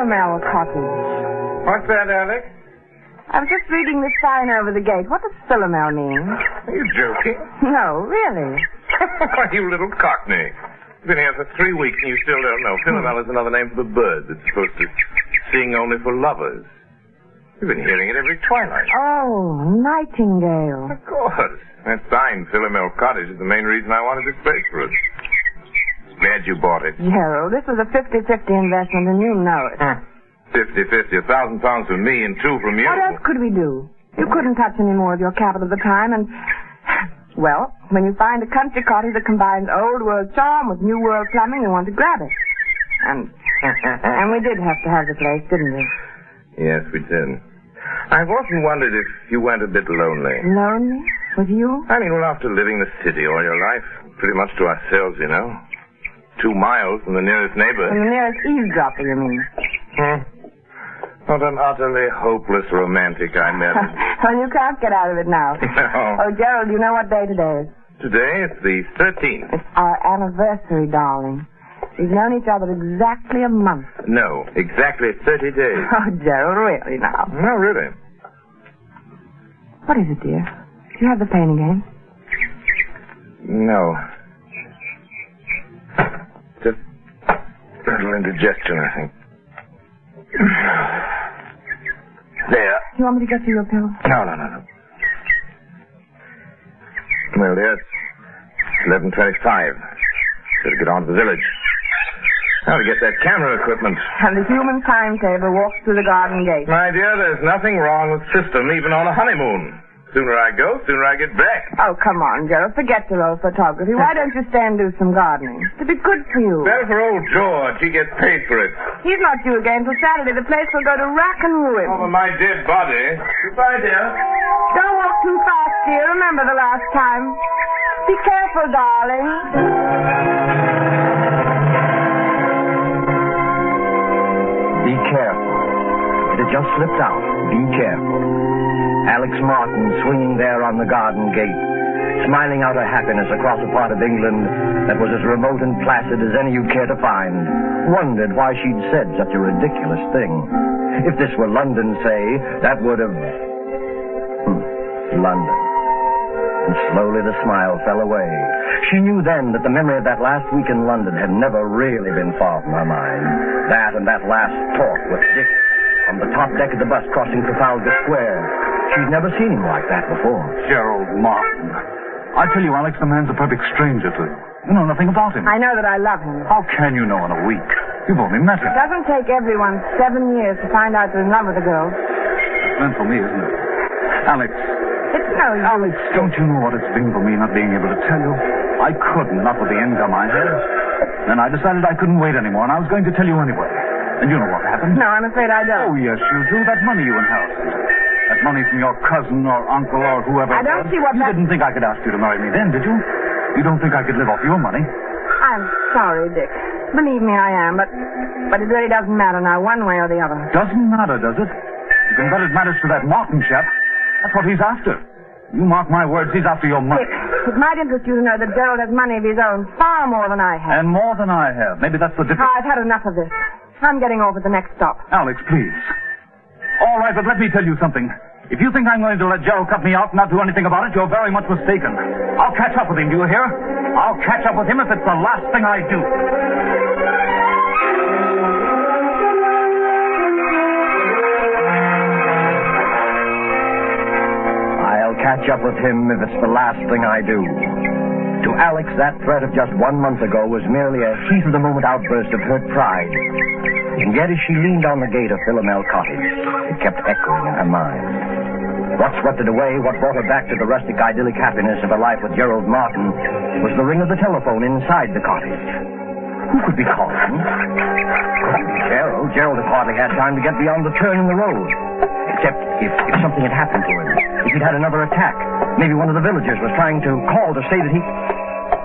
Philomel Cottage. What's that, Alex? I was just reading the sign over the gate. What does Philomel mean? Are you joking? No, really. Why, you little cockney. You've been here for 3 weeks and you still don't know. Philomel is another name for the bird that's supposed to sing only for lovers. You've been hearing it every twilight. Oh, nightingale. Of course. That sign, Philomel Cottage, is the main reason I wanted this place for us. Glad you bought it. Gerald, this was a 50-50 investment, and you know it. 50-50, £1,000 from me and £2 from you. What else could we do? You couldn't touch any more of your capital at the time, and... Well, when you find a country cottage that combines old-world charm with new-world plumbing, you want to grab it. And we did have to have the place, didn't we? Yes, we did. I've often wondered if you weren't a bit lonely. Lonely? With you? I mean, well, after living the city all your life, pretty much to ourselves, you know. 2 miles from the nearest neighbor. From the nearest eavesdropper, you mean? What an utterly hopeless romantic I met. Well, you can't get out of it now. No. Oh, Gerald, you know what day today is? Today, it's the 13th. It's our anniversary, darling. We've known each other exactly a month. No, exactly 30 days. Oh, Gerald, really now? No, really. What is it, dear? Do you have the pain again? No. Just a little indigestion, I think. There. Do you want me to get you your pill? No. Well, dear, it's 11:25. Better get on to the village. Now to get that camera equipment. And the human timetable walks through the garden gate. My dear, there's nothing wrong with system, even on a honeymoon. Sooner I go, sooner I get back. Oh, come on, Gerald. Forget your old photography. Why don't you stay and do some gardening? It'd be good for you. Better for old George. He gets paid for it. He's not due again till Saturday. The place will go to rack and ruin. Over my dead body. Goodbye, dear. Don't walk too fast, dear. Remember the last time. Be careful, darling. Be careful. It had just slipped out. Be careful. Alex Martin swinging there on the garden gate, smiling out her happiness across a part of England that was as remote and placid as any you'd care to find, wondered why she'd said such a ridiculous thing. If this were London, say, that would have... London. And slowly the smile fell away. She knew then that the memory of that last week in London had never really been far from her mind. That and that last talk with Dick on the top deck of the bus crossing Trafalgar Square. She'd never seen him like that before. Gerald Martin. I tell you, Alex, the man's a perfect stranger to you. You know nothing about him. I know that I love him. How can you know in a week? You've only met him. It doesn't take everyone 7 years to find out they're in love with a girl. It's meant for me, isn't it? Alex. It's no use. Alex, don't you know what it's been for me not being able to tell you? I couldn't, not with the income I had. Then I decided I couldn't wait anymore, and I was going to tell you anyway. And you know what happened? No, I'm afraid I don't. Oh, yes, you do. That money you inherited. That money from your cousin or uncle or whoever. I don't see what You didn't think I could ask you to marry me then, did you? You don't think I could live off your money? I'm sorry, Dick. Believe me, I am, but it really doesn't matter now, one way or the other. Doesn't matter, does it? You can bet it matters to that Martin chap. That's what he's after. You mark my words, he's after your money. Dick, it might interest you to know that Gerald has money of his own, far more than I have. And more than I have. Maybe that's the difference. Oh, I've had enough of this. I'm getting off at the next stop. Alex, please. All right, but let me tell you something. If you think I'm going to let Gerald cut me out and not do anything about it, you're very much mistaken. I'll catch up with him, do you hear? I'll catch up with him if it's the last thing I do. I'll catch up with him if it's the last thing I do. To Alex, that threat of just 1 month ago was merely a heat-of-the-moment outburst of hurt pride. And yet as she leaned on the gate of Philomel Cottage, it kept echoing in her mind. What swept it away, what brought her back to the rustic idyllic happiness of her life with Gerald Martin, was the ring of the telephone inside the cottage. Who could be calling? Couldn't be Gerald. Gerald had hardly had time to get beyond the turn in the road. Except if something had happened to him. If he'd had another attack. Maybe one of the villagers was trying to call to say that he...